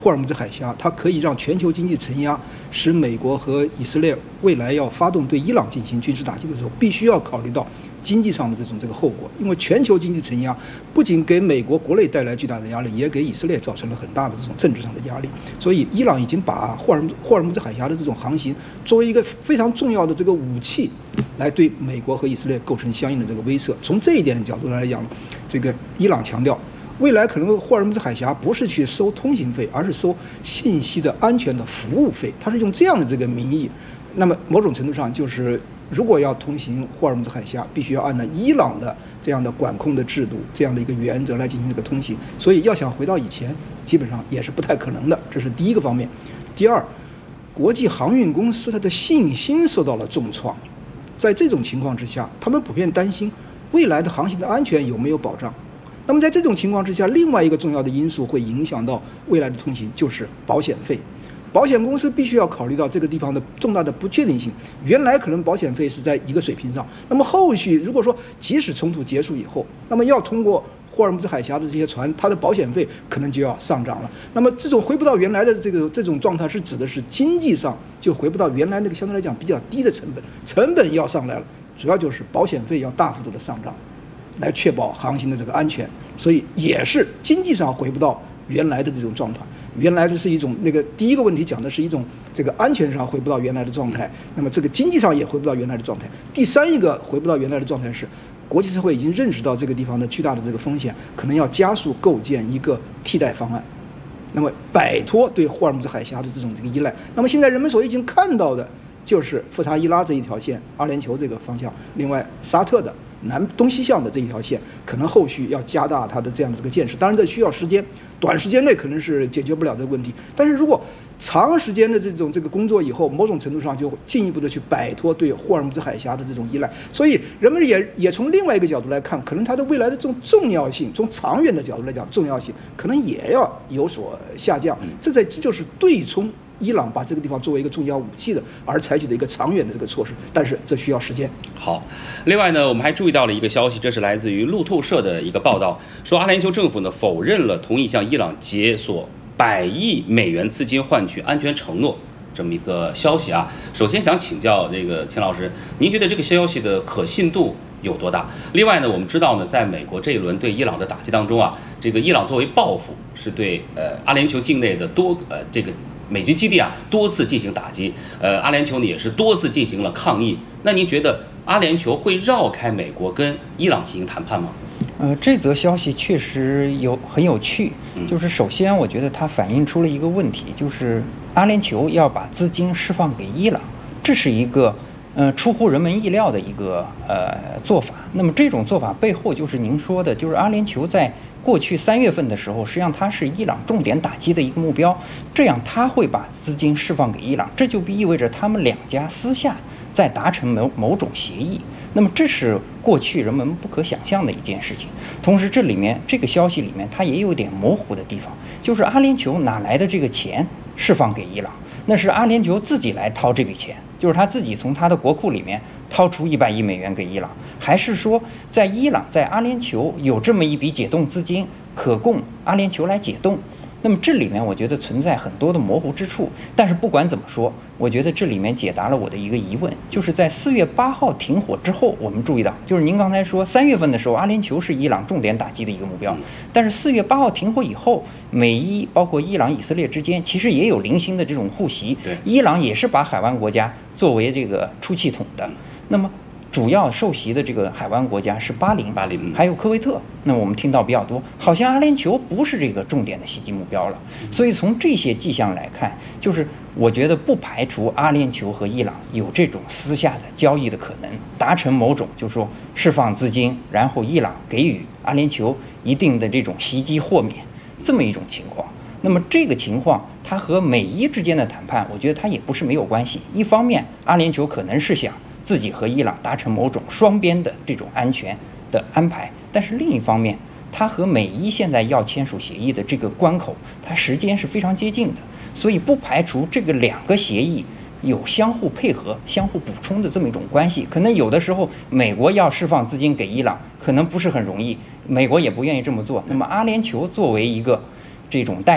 霍尔木兹海峡，它可以让全球经济承压，使美国和以色列未来要发动对伊朗进行军事打击的时候，必须要考虑到经济上的这个后果。因为全球经济承压不仅给美国国内带来巨大的压力，也给以色列造成了很大的这种政治上的压力。所以，伊朗已经把霍尔木兹海峡的这种航行作为一个非常重要的这个武器，来对美国和以色列构成相应的这个威慑。从这一点角度来讲，这个伊朗强调，未来可能霍尔木兹海峡不是去收通行费，而是收信息的安全的服务费，它是用这样的这个名义。那么某种程度上就是，如果要通行霍尔木兹海峡，必须要按照伊朗的这样的管控的制度、这样的一个原则来进行这个通行。所以要想回到以前，基本上也是不太可能的。这是第一个方面。第二，国际航运公司它的信心受到了重创，在这种情况之下，他们普遍担心未来的航行的安全有没有保障。那么在这种情况之下，另外一个重要的因素会影响到未来的通行，就是保险费。保险公司必须要考虑到这个地方的重大的不确定性。原来可能保险费是在一个水平上，那么后续如果说即使冲突结束以后，那么要通过霍尔木兹海峡的这些船，它的保险费可能就要上涨了。那么这种回不到原来的这种状态，是指的是经济上就回不到原来那个相对来讲比较低的成本，成本要上来了，主要就是保险费要大幅度的上涨，来确保航行的这个安全。所以也是经济上回不到原来的这种状态。原来的是一种第一个问题讲的是一种这个安全上回不到原来的状态，那么这个经济上也回不到原来的状态。第三一个回不到原来的状态是，国际社会已经认识到这个地方的巨大的这个风险，可能要加速构建一个替代方案，那么摆脱对霍尔木兹海峡的这个依赖。那么现在人们所已经看到的就是富查伊拉这一条线，阿联酋这个方向，另外沙特的东西向的这一条线，可能后续要加大它的这样的这个建设。当然这需要时间，短时间内可能是解决不了这个问题，但是如果长时间的这个工作以后，某种程度上就进一步的去摆脱对霍尔木兹海峡的这种依赖。所以人们也从另外一个角度来看，可能它的未来的这种重要性，从长远的角度来讲，重要性可能也要有所下降。这就是对冲伊朗把这个地方作为一个重要武器的而采取的一个长远的这个措施，但是这需要时间。 好，另外呢，我们还注意到了一个消息，这是来自于路透社的一个报道，说阿联酋政府呢否认了同意向伊朗解锁100亿美元资金换取安全承诺这么一个消息啊。首先想请教这个钱老师，您觉得这个消息的可信度有多大？另外呢，我们知道呢，在美国这一轮对伊朗的打击当中啊，这个伊朗作为报复，是对阿联酋境内的这个美军基地啊多次进行打击，阿联酋呢也是多次进行了抗议。那您觉得阿联酋会绕开美国跟伊朗进行谈判吗？ 这则消息确实很有趣，就是首先我觉得它反映出了一个问题，就是阿联酋要把资金释放给伊朗，这是一个出乎人们意料的一个做法。那么这种做法背后就是您说的，就是阿联酋在过去3月份的时候，实际上它是伊朗重点打击的一个目标，这样他会把资金释放给伊朗，这就意味着他们两家私下在达成某种协议。那么这是过去人们不可想象的一件事情。同时这个消息里面它也有点模糊的地方，就是阿联酋哪来的这个钱释放给伊朗？那是阿联酋自己来掏这笔钱，就是他自己从他的国库里面掏出100亿美元给伊朗，还是说在阿联酋有这么一笔解冻资金可供阿联酋来解冻？那么这里面我觉得存在很多的模糊之处，但是不管怎么说，我觉得这里面解答了我的一个疑问，就是在4月8号停火之后，我们注意到，就是您刚才说3月份的时候，阿联酋是伊朗重点打击的一个目标，但是4月8号停火以后，美伊包括伊朗、以色列之间其实也有零星的这种互袭，伊朗也是把海湾国家作为这个出气筒的，那么主要受袭的这个海湾国家是巴林，还有科威特。那么我们听到比较多，好像阿联酋不是这个重点的袭击目标了。所以从这些迹象来看，就是我觉得不排除阿联酋和伊朗有这种私下的交易的可能，达成某种就是说释放资金，然后伊朗给予阿联酋一定的这种袭击豁免这么一种情况。那么这个情况，它和美伊之间的谈判，我觉得它也不是没有关系。一方面，阿联酋可能是想自己和伊朗达成某种双边的这种安全的安排，但是另一方面，它和美伊现在要签署协议的这个关口，它时间是非常接近的，所以不排除这个2个协议有相互配合、相互补充的这么一种关系。可能有的时候美国要释放资金给伊朗，可能不是很容易，美国也不愿意这么做。那么阿联酋作为一个这种代表，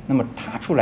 那么他出来。